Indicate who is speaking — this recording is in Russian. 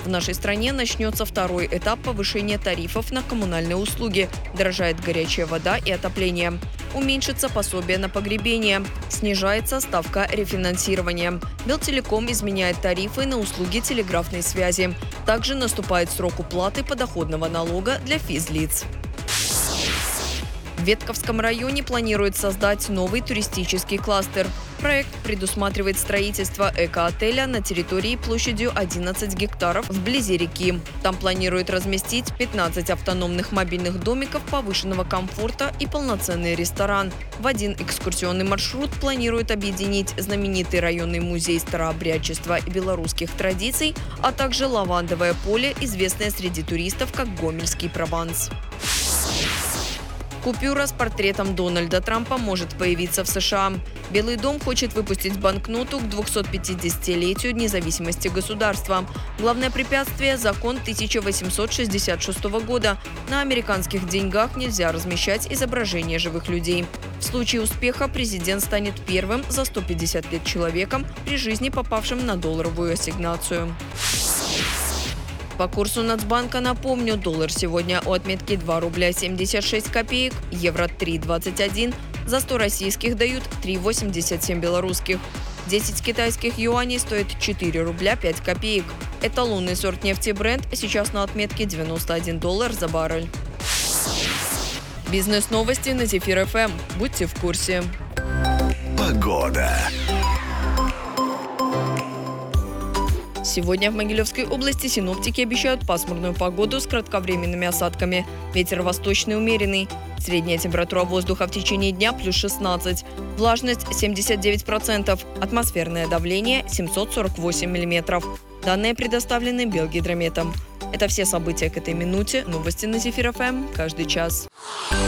Speaker 1: В нашей стране начнется второй этап повышения тарифов на коммунальные услуги. Дорожает горячая вода и отопление. Уменьшится пособие на погребение. Снижается ставка рефинансирования. Белтелеком изменяет тарифы на услуги телеграфной связи. Также наступает срок уплаты подоходного налога для физлиц. В Ветковском районе планируют создать новый туристический кластер. Проект предусматривает строительство эко-отеля на территории площадью 11 гектаров вблизи реки. Там планируют разместить 15 автономных мобильных домиков повышенного комфорта и полноценный ресторан. В один экскурсионный маршрут планируют объединить знаменитый районный музей старообрядчества и белорусских традиций, а также лавандовое поле, известное среди туристов как Гомельский Прованс. Купюра с портретом Дональда Трампа может появиться в США. Белый дом хочет выпустить банкноту к 250-летию независимости государства. Главное препятствие – закон 1866 года. На американских деньгах нельзя размещать изображения живых людей. В случае успеха президент станет первым за 150 лет человеком при жизни попавшим на долларовую ассигнацию. По курсу Нацбанка, напомню, доллар сегодня у отметки 2 рубля 76 копеек, евро 3,21, за 100 российских дают 3,87 белорусских. 10 китайских юаней стоит 4 рубля 5 копеек. Эталонный сорт нефти Brent сейчас на отметке 91 доллар за баррель. Бизнес-новости на Зефир ФМ. Будьте в курсе.
Speaker 2: Погода.
Speaker 1: Сегодня в Могилевской области синоптики обещают пасмурную погоду с кратковременными осадками. Ветер восточный умеренный. Средняя температура воздуха в течение дня плюс 16. Влажность 79%. Атмосферное давление 748 миллиметров. Данные предоставлены Белгидрометом. Это все события к этой минуте. Новости на Зефир ФМ каждый час.